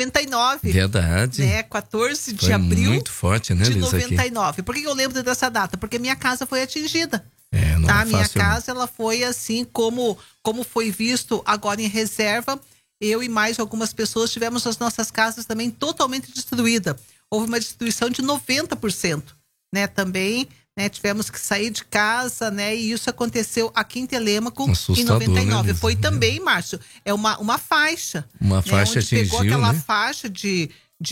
99. Verdade. Né? 14 de Foi abril muito forte, né, de Lisa, 99. Por que eu lembro dessa data? Porque minha casa foi atingida. Não tá? é Minha fácil, casa, ela foi assim como foi visto agora em reserva. Eu e mais algumas pessoas tivemos as nossas casas também totalmente destruídas. Houve uma destruição de 90%, né? Também, né? Tivemos que sair de casa, né? E isso aconteceu aqui em Telêmaco em 99. Né, foi também, Márcio, é uma faixa. Uma né? faixa onde pegou atingiu, aquela né? faixa de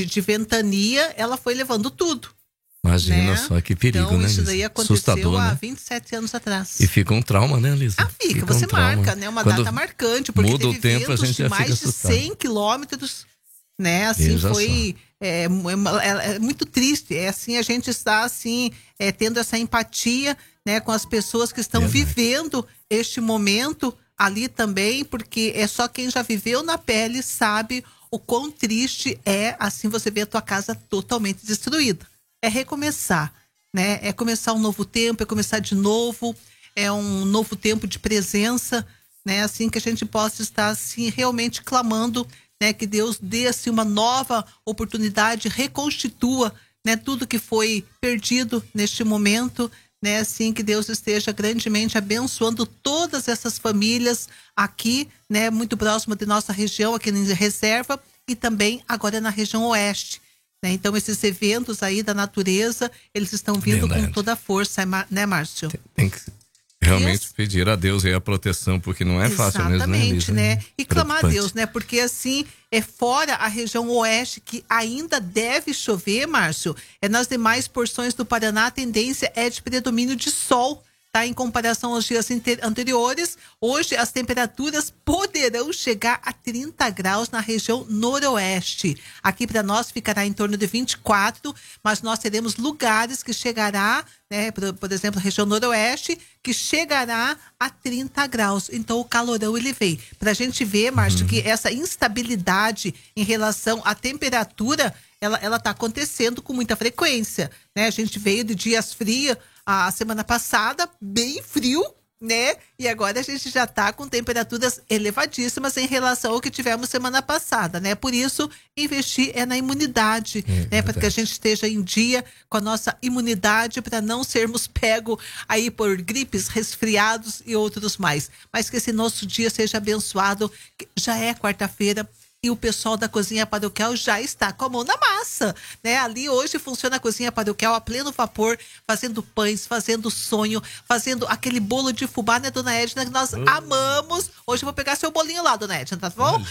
ventania, ela foi levando tudo. Imagina né? só que perigo, então, né, isso Lisa? daí aconteceu Assustador, há né? 27 anos atrás. E fica um trauma, né, Lisa? Fica um você trauma. marca, né? Uma Quando data marcante, porque muda teve o tempo, a ventos gente de já mais fica de assustado. 100 quilômetros, né? Assim, Veja foi é muito triste. É assim, a gente está assim, tendo essa empatia, né, com as pessoas que estão vivendo este momento ali também, porque é só quem já viveu na pele sabe o quão triste é, assim, você vê a tua casa totalmente destruída. É recomeçar, né? É começar um novo tempo, é começar de novo, é um novo tempo de presença, né? Assim, que a gente possa estar, assim, realmente clamando, né? Que Deus dê, assim, uma nova oportunidade, reconstitua, né? Tudo que foi perdido neste momento, né? Assim, que Deus esteja grandemente abençoando todas essas famílias aqui, né? Muito próximo de nossa região, aqui em Reserva, e também agora na região oeste. Então, esses eventos aí da natureza, eles estão vindo com toda a força, né, Márcio? Tem que realmente pedir a Deus aí a proteção, porque não é fácil mesmo, né, Lisa? Exatamente, né? E clamar a Deus, né? Porque assim, fora a região oeste, que ainda deve chover, Márcio, nas demais porções do Paraná, a tendência é de predomínio de sol. Tá? Em comparação aos dias anteriores, hoje as temperaturas poderão chegar a 30 graus na região noroeste. Aqui para nós ficará em torno de 24, mas nós teremos lugares que chegará, né, por exemplo, a região noroeste, que chegará a 30 graus. Então o calorão ele vem. Para a gente ver, Márcio, que essa instabilidade em relação à temperatura, ela está acontecendo com muita frequência, né? A gente veio de dias frios a semana passada, bem frio, né? E agora a gente já está com temperaturas elevadíssimas em relação ao que tivemos semana passada, né? Por isso, investir na imunidade, né? Para que a gente esteja em dia com a nossa imunidade, para não sermos pego aí por gripes, resfriados e outros mais. Mas que esse nosso dia seja abençoado. Já é quarta-feira. E o pessoal da Cozinha Paroquial já está com a mão na massa, né? Ali hoje funciona a Cozinha Paroquial a pleno vapor, fazendo pães, fazendo sonho, fazendo aquele bolo de fubá, né, dona Edna, que nós amamos. Hoje eu vou pegar seu bolinho lá, dona Edna, tá bom?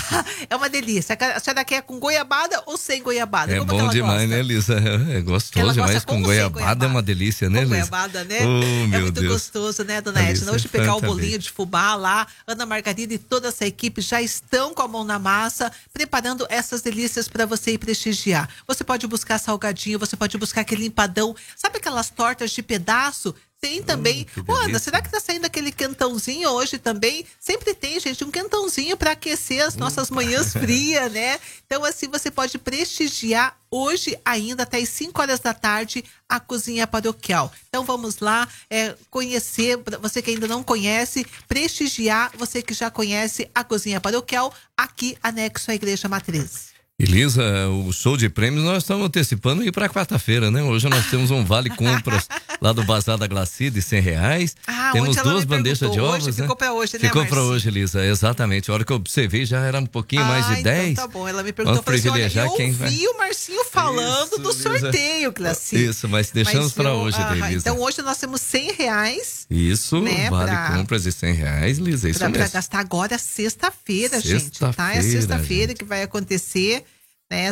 É uma delícia. A senhora quer com goiabada ou sem goiabada? É como bom demais, gosta? né, Lisa? É gostoso demais. Com goiabada é uma delícia, né, Lisa? Goiabada, né? Oh, é muito gostoso, né, dona Edna? Hoje pegar o bolinho de fubá lá, Ana Margarida e toda essa equipe já estão com a mão na massa, preparando essas delícias para você ir prestigiar. Você pode buscar salgadinho, você pode buscar aquele empadão. Sabe aquelas tortas de pedaço? Tem também. Ana, será que tá saindo aquele quentãozinho hoje também? Sempre tem, gente, um quentãozinho para aquecer as nossas manhãs frias, né? Então, assim, você pode prestigiar hoje ainda até as 5 horas da tarde a Cozinha Paroquial. Então, vamos lá conhecer, você que ainda não conhece, prestigiar você que já conhece a Cozinha Paroquial aqui anexo à Igreja Matriz. E Lisa, o show de prêmios nós estamos antecipando ir para quarta-feira, né? Hoje nós temos um vale compras lá do Bazar da Glaci de R$100. Temos 2 bandejas de ovos, hoje, né? Ficou para hoje, né, Ficou para hoje, Lisa, exatamente. A hora que eu observei já era um pouquinho mais de 10. Então tá bom, ela me perguntou, Vamos privilegiar assim, quem eu vai. ouvi o Marcinho falando do sorteio, Glaci. Isso, mas deixamos para hoje, Lisa. Então hoje nós temos R$100. Isso, né, vale compras de R$100, Lisa, isso mesmo. Para gastar agora sexta-feira, gente, tá? É sexta-feira que vai acontecer, né,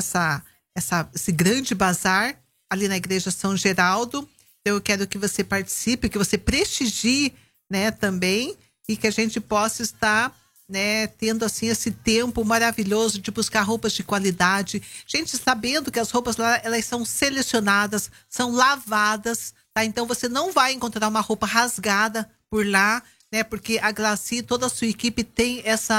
esse grande bazar ali na Igreja São Geraldo. Então, eu quero que você participe, que você prestigie, né, também, e que a gente possa estar, né, tendo assim esse tempo maravilhoso de buscar roupas de qualidade. Gente, sabendo que as roupas lá, elas são selecionadas, são lavadas, tá? Então você não vai encontrar uma roupa rasgada por lá, né? Porque a Glaci, toda a sua equipe tem essa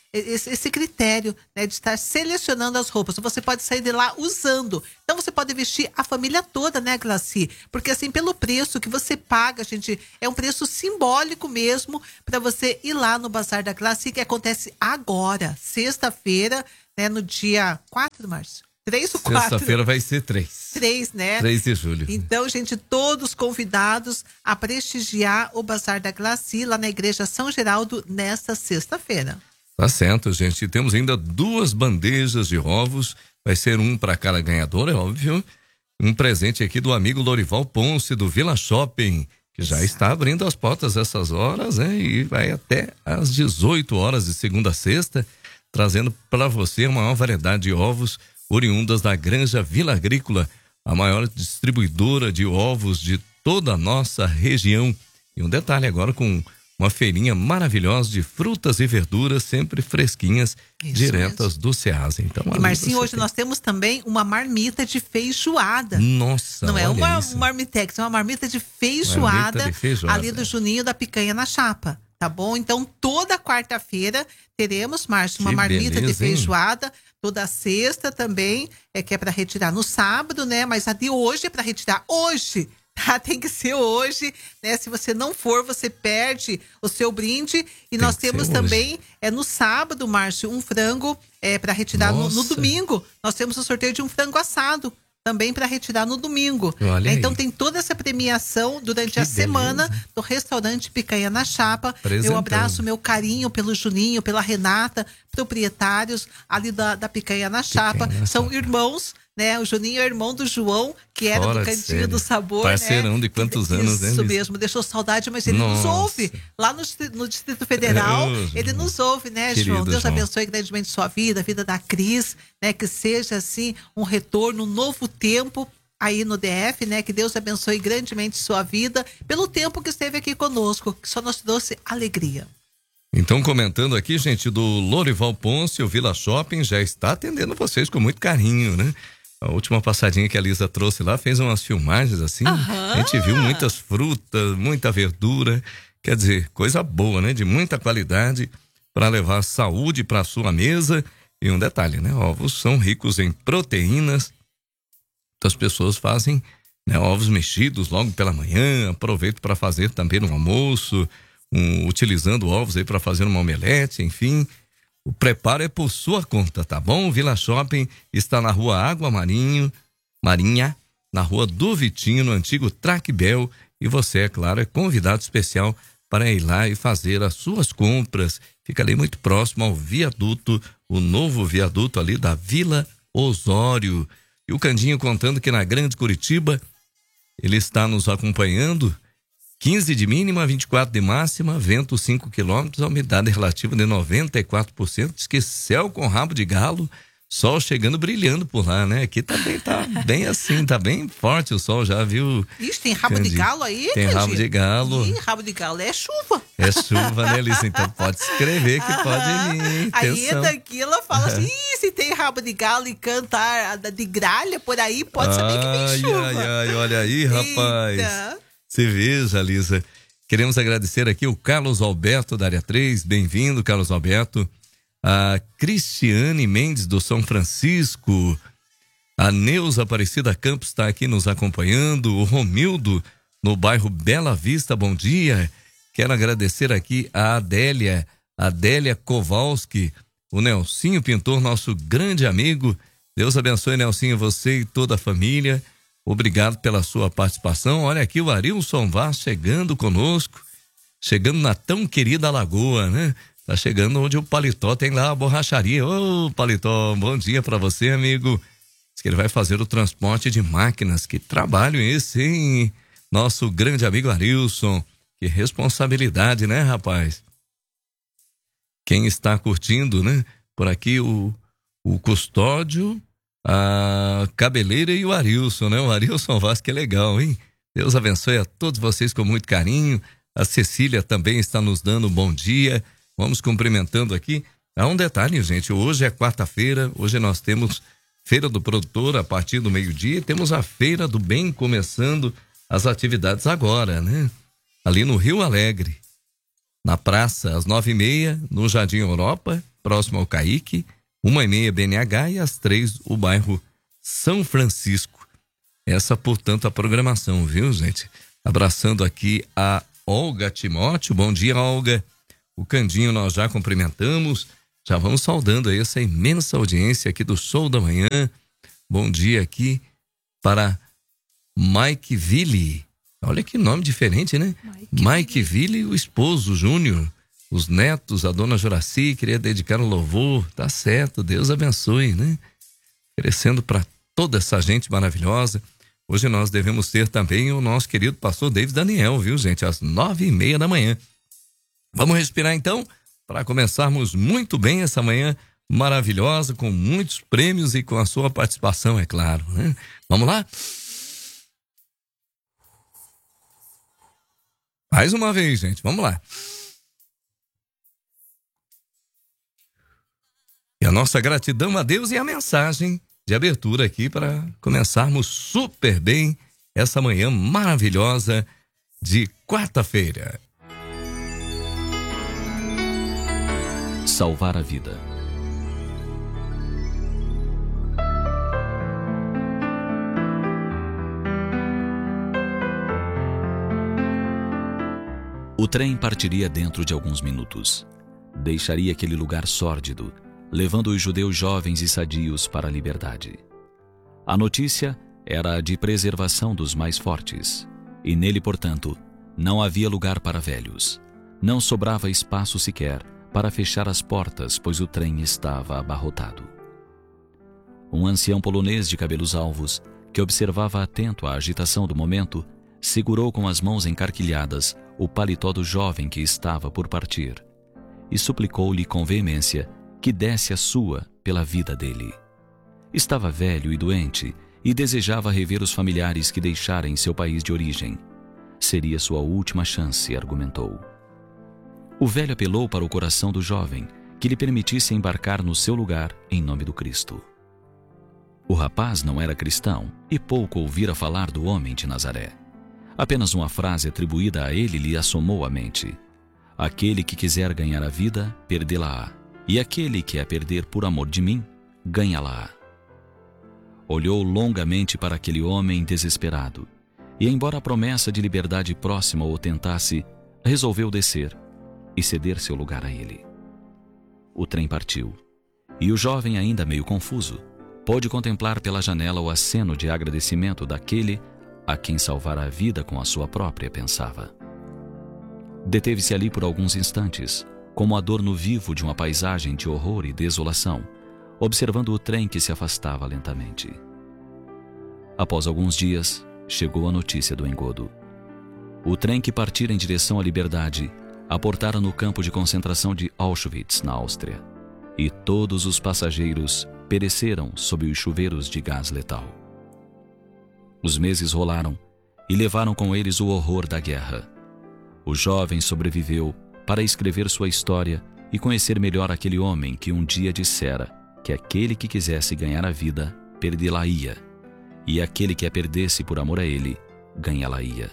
esse critério, né, de estar selecionando as roupas. Você pode sair de lá usando. Então você pode vestir a família toda, né, Glaci? Porque assim, pelo preço que você paga, gente, é um preço simbólico mesmo para você ir lá no Bazar da Glaci, que acontece agora, sexta-feira, né, no dia 4 de março. 3 ou 4? Sexta-feira vai ser 3. 3, né? 3 de julho. Então, gente, todos convidados a prestigiar o Bazar da Glaci lá na Igreja São Geraldo nesta sexta-feira. Tá certo, gente. Temos ainda 2 bandejas de ovos. Vai ser um para cada ganhador, é óbvio. Um presente aqui do amigo Lorival Ponce, do Vila Shopping, que já está abrindo as portas essas horas, né? E vai até às 18 horas de segunda a sexta, trazendo para você a maior variedade de ovos oriundas da Granja Vila Agrícola, a maior distribuidora de ovos de toda a nossa região. E um detalhe agora, com uma feirinha maravilhosa de frutas e verduras, sempre fresquinhas, isso diretas mesmo do Ceasa. Então, e Marcinho, hoje nós temos também uma marmita de feijoada. Nossa, não é uma marmitex, é uma marmita de feijoada, ali do Juninho da Picanha na Chapa. Tá bom? Então, toda quarta-feira teremos, Márcio, uma marmita de feijoada. Hein? Toda sexta também, que é para retirar no sábado, né? Mas a de hoje é para retirar hoje, tá? Tem que ser hoje, né? Se você não for, você perde o seu brinde. E nós temos também, no sábado, Márcio, um frango para retirar no domingo. Nós temos o sorteio de um frango assado também para retirar no domingo. Então tem toda essa premiação durante a semana do restaurante Picanha na Chapa. Meu abraço, meu carinho pelo Juninho, pela Renata, proprietários ali da Picanha na Chapa. São irmãos, né? O Juninho é irmão do João, que era do Cantinho do Sabor. Parceirão, né? De quantos anos, né? Isso mesmo, deixou saudade, mas ele nos ouve. Lá no Distrito Federal, ele nos ouve, né, querido João? Deus abençoe grandemente sua vida, a vida da Cris, né? Que seja, assim, um retorno, um novo tempo aí no DF, né? Que Deus abençoe grandemente sua vida, pelo tempo que esteve aqui conosco, que só nos trouxe alegria. Então, comentando aqui, gente, do Lorival Ponce, o Vila Shopping já está atendendo vocês com muito carinho, né? A última passadinha que a Lisa trouxe lá, fez umas filmagens assim, a gente viu muitas frutas, muita verdura, quer dizer, coisa boa, né? De muita qualidade para levar saúde para sua mesa. E um detalhe, né? Ovos são ricos em proteínas, as pessoas fazem, né, ovos mexidos logo pela manhã, aproveito para fazer também no almoço, utilizando ovos aí para fazer uma omelete, enfim. O preparo é por sua conta, tá bom? O Vila Shopping está na rua Água Marinha, na rua do Vitinho, no antigo Traquebel. E você, é claro, é convidado especial para ir lá e fazer as suas compras. Fica ali muito próximo ao viaduto, o novo viaduto ali da Vila Osório. E o Candinho contando que na Grande Curitiba ele está nos acompanhando. 15 de mínima, 24 de máxima, vento 5 quilômetros, a umidade relativa de 94%. Diz que céu com rabo de galo, sol chegando brilhando por lá, né? Aqui também tá bem assim, tá bem forte o sol já, viu? Ixi, tem rabo de galo aí? Tem rabo de galo. Ih, rabo de galo é chuva. É chuva, né, Lisa? Então pode escrever que pode ir. Aí daqui ela fala assim, se tem rabo de galo e cantar de gralha por aí, pode saber que vem chuva. Ai, olha aí, rapaz. Eita. Você veja, Lisa. Queremos agradecer aqui o Carlos Alberto da área 3. Bem-vindo, Carlos Alberto. A Cristiane Mendes do São Francisco. A Neuza Aparecida Campos está aqui nos acompanhando. O Romildo no bairro Bela Vista. Bom dia. Quero agradecer aqui a Adélia Kowalski. O Nelsinho Pintor, nosso grande amigo. Deus abençoe, Nelsinho, você e toda a família. Obrigado pela sua participação. Olha aqui o Arilson Vaz chegando conosco, chegando na tão querida Lagoa, né? Tá chegando onde o Paletó tem lá a borracharia. Ô, Paletó, bom dia para você, amigo. Diz que ele vai fazer o transporte de máquinas. Que trabalho esse, hein? Nosso grande amigo Arilson. Que responsabilidade, né, rapaz? Quem está curtindo, né? Por aqui o Custódio, a Cabeleira e o Arilson, né? O Arilson Vaz, que é legal, hein? Deus abençoe a todos vocês com muito carinho. A Cecília também está nos dando um bom dia. Vamos cumprimentando aqui. Há um detalhe, gente. Hoje é quarta-feira. Hoje nós temos Feira do Produtor a partir do meio-dia. E temos a Feira do Bem começando as atividades agora, né? Ali no Rio Alegre. na praça, às 9h30, no Jardim Europa, próximo ao Caique, 1h30 BNH e às 3 o bairro São Francisco. Essa, portanto, a programação, viu, gente? Abraçando aqui a Olga Timóteo. Bom dia, Olga. O Candinho nós já cumprimentamos. Já vamos saudando aí essa imensa audiência aqui do Show da Manhã. Bom dia aqui para Mike Ville. Olha que nome diferente, né? Mike Ville e o esposo Júnior. Os netos, a dona Juraci, queria dedicar um louvor. Tá certo, Deus abençoe, né? Crescendo para toda essa gente maravilhosa. Hoje nós devemos ter também o nosso querido pastor David Daniel, viu, gente? Às 9h30 da manhã. Vamos respirar então, para começarmos muito bem essa manhã maravilhosa, com muitos prêmios e com a sua participação, é claro, né? Vamos lá? Mais uma vez, gente, vamos lá. E a nossa gratidão a Deus e a mensagem de abertura aqui para começarmos super bem essa manhã maravilhosa de quarta-feira. Salvar a vida. O trem partiria dentro de alguns minutos. Deixaria aquele lugar sórdido, levando os judeus jovens e sadios para a liberdade. A notícia era a de preservação dos mais fortes, e nele, portanto, não havia lugar para velhos. Não sobrava espaço sequer para fechar as portas, pois o trem estava abarrotado. Um ancião polonês de cabelos alvos, que observava atento a agitação do momento, segurou com as mãos encarquilhadas o paletó do jovem que estava por partir e suplicou-lhe com veemência que desse a sua pela vida dele. Estava velho e doente e desejava rever os familiares que deixara em seu país de origem. Seria sua última chance, argumentou. O velho apelou para o coração do jovem, que lhe permitisse embarcar no seu lugar em nome do Cristo. O rapaz não era cristão e pouco ouvira falar do homem de Nazaré. Apenas uma frase atribuída a ele lhe assomou à mente: aquele que quiser ganhar a vida, perdê-la-á, e aquele que a perder por amor de mim, ganha-la-á. Olhou longamente para aquele homem desesperado, e embora a promessa de liberdade próxima o tentasse, resolveu descer e ceder seu lugar a ele. O trem partiu, e o jovem, ainda meio confuso, pôde contemplar pela janela o aceno de agradecimento daquele a quem salvara a vida com a sua própria, pensava. Deteve-se ali por alguns instantes, como adorno vivo de uma paisagem de horror e desolação, observando o trem que se afastava lentamente. Após alguns dias, chegou a notícia do engodo. O trem que partira em direção à liberdade aportara no campo de concentração de Auschwitz, na Áustria, e todos os passageiros pereceram sob os chuveiros de gás letal. Os meses rolaram e levaram com eles o horror da guerra. O jovem sobreviveu para escrever sua história e conhecer melhor aquele homem que um dia dissera que aquele que quisesse ganhar a vida, perdê-la-ia, e aquele que a perdesse por amor a ele, ganhá-la-ia.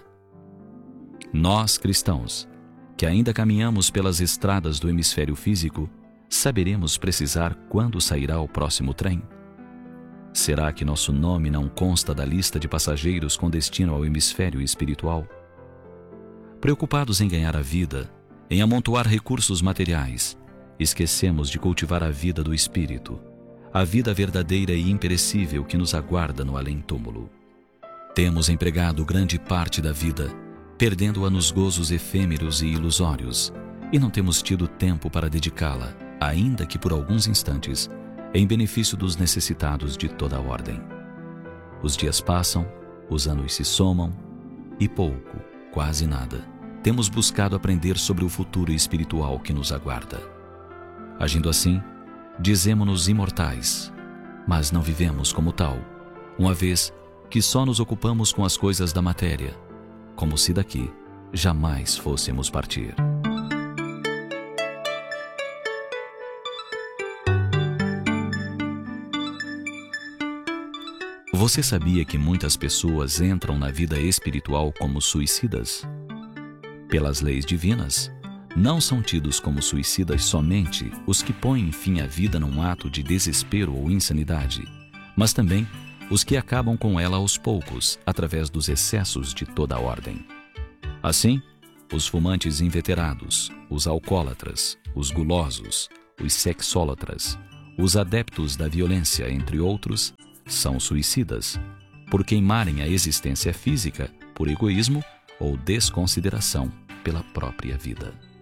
Nós, cristãos, que ainda caminhamos pelas estradas do hemisfério físico, saberemos precisar quando sairá o próximo trem? Será que nosso nome não consta da lista de passageiros com destino ao hemisfério espiritual? Preocupados em ganhar a vida, em amontoar recursos materiais, esquecemos de cultivar a vida do espírito, a vida verdadeira e imperecível que nos aguarda no além-túmulo. Temos empregado grande parte da vida, perdendo-a nos gozos efêmeros e ilusórios, e não temos tido tempo para dedicá-la, ainda que por alguns instantes, em benefício dos necessitados de toda a ordem. Os dias passam, os anos se somam, e pouco, quase nada, temos buscado aprender sobre o futuro espiritual que nos aguarda. Agindo assim, dizemo-nos imortais, mas não vivemos como tal, uma vez que só nos ocupamos com as coisas da matéria, como se daqui jamais fôssemos partir. Você sabia que muitas pessoas entram na vida espiritual como suicidas? Pelas leis divinas, Não são tidos como suicidas somente os que põem fim à vida num ato de desespero ou insanidade, mas também os que acabam com ela aos poucos, através dos excessos de toda a ordem. Assim, os fumantes inveterados, os alcoólatras, os gulosos, os sexólatras, os adeptos da violência, entre outros, são suicidas, por queimarem a existência física por egoísmo ou desconsideração pela própria vida.